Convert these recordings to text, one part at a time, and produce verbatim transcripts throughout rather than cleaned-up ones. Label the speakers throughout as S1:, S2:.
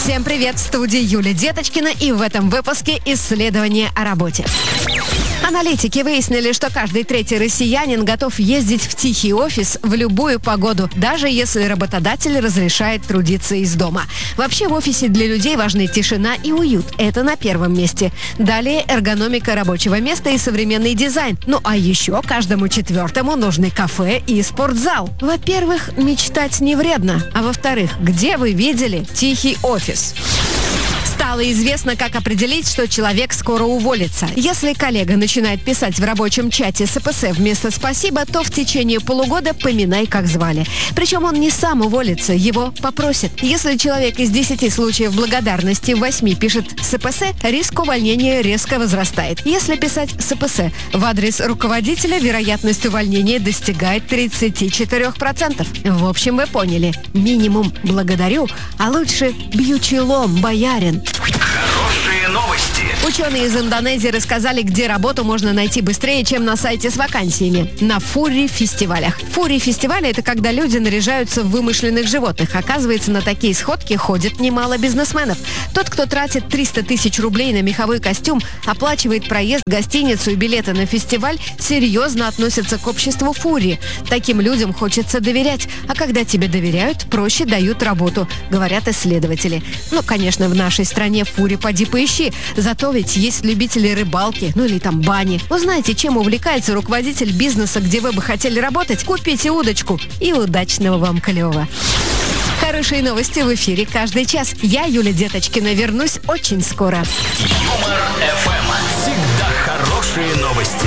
S1: Всем привет, в студии Юлия Деточкина, и в этом выпуске исследование о работе. Аналитики выяснили, что каждый третий россиянин готов ездить в тихий офис в любую погоду, даже если работодатель разрешает трудиться из дома. Вообще в офисе для людей важны тишина и уют. Это на первом месте. Далее эргономика рабочего места и современный дизайн. Ну а еще каждому четвертому нужны кафе и спортзал. Во-первых, мечтать не вредно. А во-вторых, где вы видели тихий офис? Стало известно, как определить, что человек скоро уволится. Если коллега начинает писать в рабочем чате эс пэ эс вместо «спасибо», то в течение полугода поминай, как звали. Причем он не сам уволится, его попросят. Если человек из десяти случаев благодарности в восьми пишет эс пэ эс, риск увольнения резко возрастает. Если писать эс пэ эс в адрес руководителя, вероятность увольнения достигает тридцать четыре процента. В общем, вы поняли. Минимум «благодарю», а лучше «бью челом, боярин».
S2: Хорошие новости.
S1: Ученые из Индонезии рассказали, где работу можно найти быстрее, чем на сайте с вакансиями. На фури-фестивалях. Фури-фестивали – это когда люди наряжаются в вымышленных животных. Оказывается, на такие сходки ходит немало бизнесменов. Тот, кто тратит триста тысяч рублей на меховой костюм, оплачивает проезд, гостиницу и билеты на фестиваль, серьезно относится к обществу фури. Таким людям хочется доверять. А когда тебе доверяют, проще дают работу, говорят исследователи. Ну, конечно, в нашей стране фури поди поищи. Зато ведь есть любители рыбалки, ну или там бани. Узнайте, чем увлекается руководитель бизнеса, где вы бы хотели работать. Купите удочку и удачного вам клёва. Хорошие новости в эфире каждый час. Я, Юля Деточкина, вернусь очень скоро.
S2: Юмор эф эм. Всегда хорошие новости.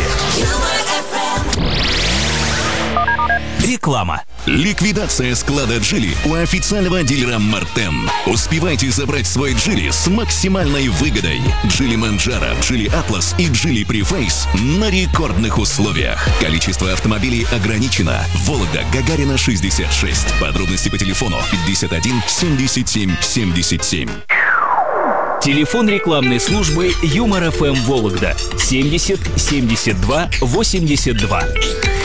S2: Реклама.
S3: Ликвидация склада Джили у официального дилера Мартен. Успевайте забрать свой Джили с максимальной выгодой. Джили Манджаро, Джили Атлас и Джили Префейс на рекордных условиях. Количество автомобилей ограничено. Вологда, Гагарина, шестьдесят шесть. Подробности по телефону пятьдесят один семьдесят семь семьдесят семь.
S2: Телефон рекламной службы Юмор эф эм Вологда семьдесят семьдесят два восемьдесят два.